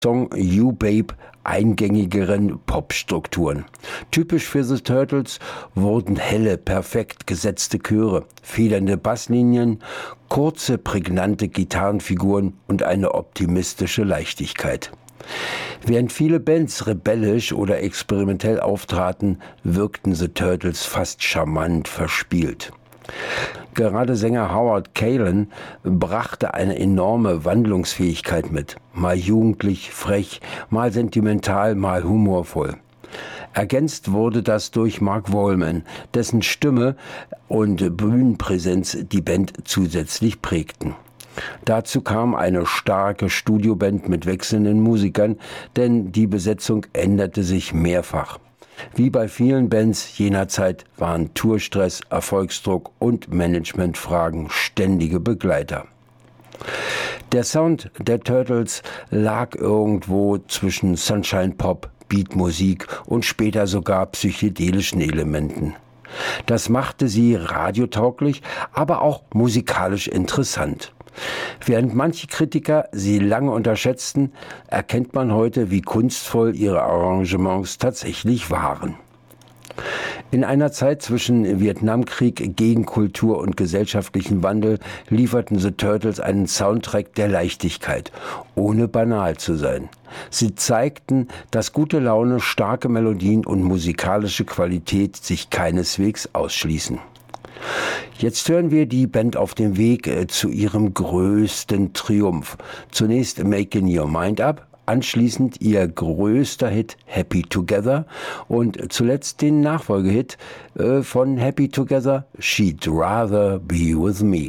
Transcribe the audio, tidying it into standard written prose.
Song You Babe eingängigeren Popstrukturen. Typisch für The Turtles wurden helle, perfekt gesetzte Chöre, federnde Basslinien, kurze, prägnante Gitarrenfiguren und eine optimistische Leichtigkeit. Während viele Bands rebellisch oder experimentell auftraten, wirkten The Turtles fast charmant verspielt. Gerade Sänger Howard Kaylan brachte eine enorme Wandlungsfähigkeit mit. Mal jugendlich, frech, mal sentimental, mal humorvoll. Ergänzt wurde das durch Mark Wolman, dessen Stimme und Bühnenpräsenz die Band zusätzlich prägten. Dazu kam eine starke Studioband mit wechselnden Musikern, denn die Besetzung änderte sich mehrfach. Wie bei vielen Bands jener Zeit waren Tourstress, Erfolgsdruck und Managementfragen ständige Begleiter. Der Sound der Turtles lag irgendwo zwischen Sunshine Pop, Beatmusik und später sogar psychedelischen Elementen. Das machte sie radiotauglich, aber auch musikalisch interessant. Während manche Kritiker sie lange unterschätzten, erkennt man heute, wie kunstvoll ihre Arrangements tatsächlich waren. In einer Zeit zwischen Vietnamkrieg, Gegenkultur und gesellschaftlichen Wandel lieferten The Turtles einen Soundtrack der Leichtigkeit, ohne banal zu sein. Sie zeigten, dass gute Laune, starke Melodien und musikalische Qualität sich keineswegs ausschließen. Jetzt hören wir die Band auf dem Weg zu ihrem größten Triumph. Zunächst Making Your Mind Up, anschließend ihr größter Hit Happy Together und zuletzt den Nachfolgehit von Happy Together, She'd Rather Be With Me.